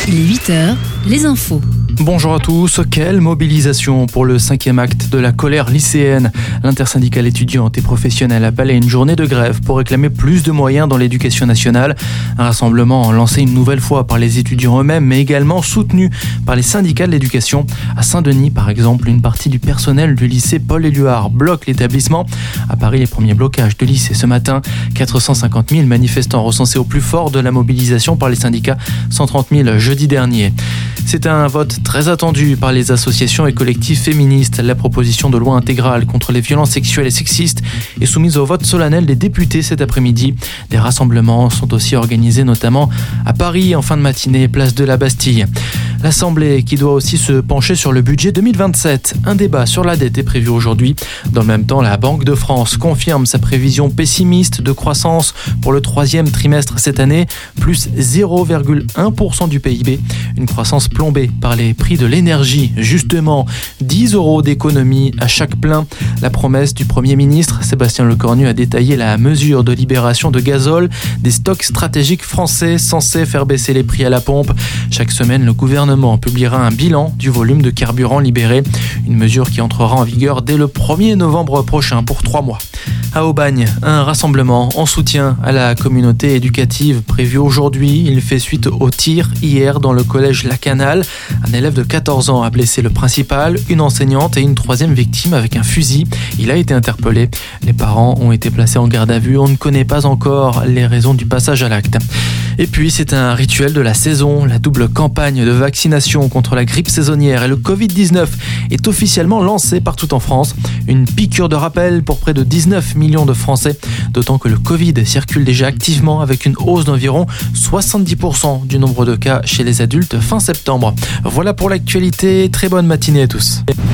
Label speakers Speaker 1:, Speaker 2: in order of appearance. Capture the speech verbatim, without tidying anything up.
Speaker 1: Il est huit heures, les infos.
Speaker 2: Bonjour à tous. Quelle mobilisation pour le cinquième acte de la colère lycéenne. L'intersyndicale étudiante et professionnelle appelle à une journée de grève pour réclamer plus de moyens dans l'éducation nationale. Un rassemblement lancé une nouvelle fois par les étudiants eux-mêmes, mais également soutenu par les syndicats de l'éducation. À Saint-Denis, par exemple, une partie du personnel du lycée Paul-Éluard bloque l'établissement. À Paris, les premiers blocages de lycée ce matin. quatre cent cinquante mille manifestants recensés au plus fort de la mobilisation par les syndicats, cent trente mille jeudi dernier. C'est un vote très attendu par les associations et collectifs féministes. La proposition de loi intégrale contre les violences sexuelles et sexistes est soumise au vote solennel des députés cet après-midi. Des rassemblements sont aussi organisés notamment à Paris en fin de matinée, place de la Bastille. L'Assemblée qui doit aussi se pencher sur le budget deux mille vingt-sept. Un débat sur la dette est prévu aujourd'hui. Dans le même temps, la Banque de France confirme sa prévision pessimiste de croissance pour le troisième trimestre cette année, plus zéro virgule un pour cent du P I B. Une croissance plombée par les prix de l'énergie. Justement, dix euros d'économie à chaque plein. La promesse du Premier ministre, Sébastien Lecornu, a détaillé la mesure de libération de gazole des stocks stratégiques français censés faire baisser les prix à la pompe. Chaque semaine, le gouvernement publiera un bilan du volume de carburant libéré. Une mesure qui entrera en vigueur dès le premier novembre prochain pour trois mois. À Aubagne, un rassemblement en soutien à la communauté éducative prévu aujourd'hui. Il fait suite au tir hier dans le collège La Canale. Un élève de quatorze ans a blessé le principal, une enseignante et une troisième victime avec un fusil. Il a été interpellé. Les parents ont été placés en garde à vue. On ne connaît pas encore les raisons du passage à l'acte. Et puis, c'est un rituel de la saison. La double campagne de vaccination contre la grippe saisonnière et le covid dix-neuf est officiellement lancée partout en France. Une piqûre de rappel pour près de dix-neuf millions de Français. D'autant que le Covid circule déjà activement avec une hausse d'environ soixante-dix pour cent du nombre de cas chez les adultes fin septembre. Voilà pour l'actualité. Très bonne matinée à tous.